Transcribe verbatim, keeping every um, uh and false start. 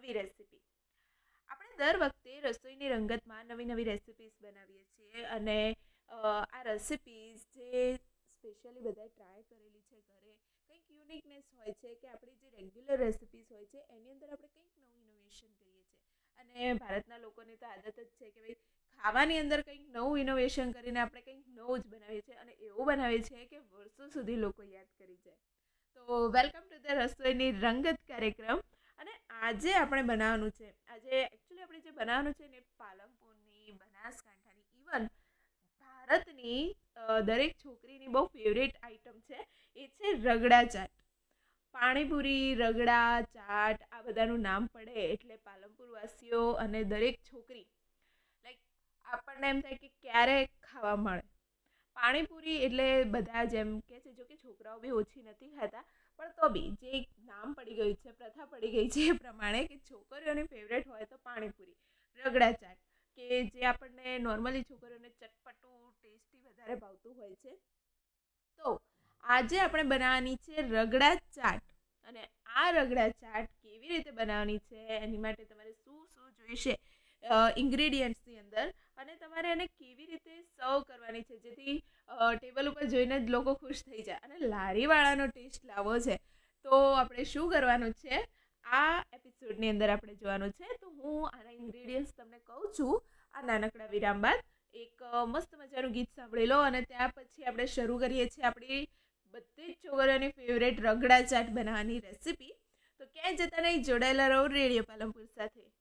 નવી રેસીપી. આપણે દર વખતે રસોઈની રંગતમાં નવી નવી રેસિપીઝ બનાવીએ છીએ અને આ રેસિપીઝ જે સ્પેશિયલી બધાએ ટ્રાય કરેલી છે ઘરે, કંઈક યુનિકનેસ હોય છે કે આપણી જે રેગ્યુલર રેસિપીઝ હોય છે એની અંદર આપણે કંઈક નવું ઇનોવેશન કરીએ છીએ. અને ભારતના લોકોની તો આદત જ છે કે ભાઈ ખાવાની અંદર કંઈક નવું ઇનોવેશન કરીને આપણે કંઈક નવું જ બનાવીએ છીએ અને એવું બનાવીએ છીએ કે વર્ષો સુધી લોકો યાદ કરી જાય. તો વેલકમ ટુ ધ રસોઈની રંગત કાર્યક્રમ. અને આજે આપણે બનાવવાનું છે, આજે એકચ્યુઅલી આપણે જે બનાવવાનું છે ને પાલનપુરની, બનાસકાંઠાની, ઇવન ભારતની દરેક છોકરીની બહુ ફેવરેટ આઈટમ છે, એ છે રગડા ચાટ. પાણીપુરી, રગડા ચાટ આ બધાનું નામ પડે એટલે પાલનપુરવાસીઓ અને દરેક છોકરી લાઈક આપણને એમ થાય કે ક્યારે ખાવા મળે. પાણીપુરી એટલે બધા જેમ કે છે, જો કે છોકરાઓ બી ઓછી નથી ખાતા, પણ તો બી જે એક નામ પડી ગયું છે, પ્રથા પડી ગઈ છે એ પ્રમાણે કે છોકરીઓની ફેવરેટ હોય તો પાણીપુરી, રગડા ચાટ કે જે આપણને નોર્મલી છોકરીઓને ચટપટું ટેસ્ટી વધારે ભાવતું હોય છે. તો આજે આપણે બનાવવાની છે રગડા ચાટ. અને આ રગડા ચાટ કેવી રીતે બનાવવાની છે, એની માટે તમારે શું શું જોઈશે ઇન્ગ્રેડિયન્ટ્સની અંદર, અને તમારે એને કેવી રીતે સર્વ કરવાની છે જેથી ટેબલ ઉપર જોઈને જ લોકો ખુશ થઈ જાય અને લારીવાળાનો ટેસ્ટ લાવવો છે. તો આપણે શું કરવાનું છે આ એપિસોડની અંદર આપણે જોવાનું છે. તો હું આના ઇન્ગ્રેડિયન્ટ્સ તમને કહું છું આ નાનકડા વિરામ બાદ. એક મસ્ત મજાનું ગીત સાંભળી લો અને ત્યાં પછી આપણે શરૂ કરીએ છીએ આપણી બધી જ છોકરીઓની ફેવરેટ રગડા ચાટ બનાવવાની રેસીપી. તો ક્યાંય જતા નહીં, જોડાયેલા રહો રેડિયો પાલનપુર સાથે.